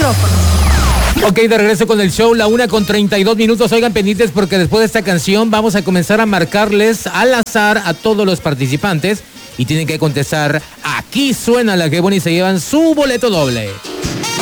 micrófonos. Ok, de regreso con el show, 1:32. Oigan, pendientes porque después de esta canción vamos a comenzar a marcarles al azar a todos los participantes y tienen que contestar, aquí suena la que buena y se llevan su boleto doble.